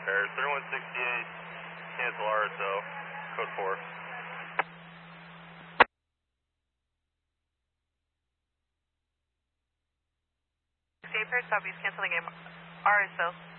Air 3168, cancel RSO, code 4. Pair Southeast, canceling RSO.